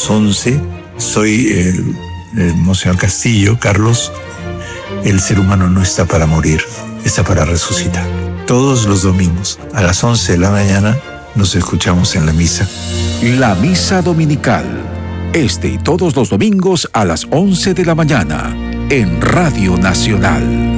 las 11. Soy el Monseñor Castillo, Carlos. El ser humano no está para morir, está para resucitar. Todos los domingos a las 11 de la mañana nos escuchamos en la misa. La Misa Dominical. Este y todos los domingos a las 11 de la mañana en Radio Nacional.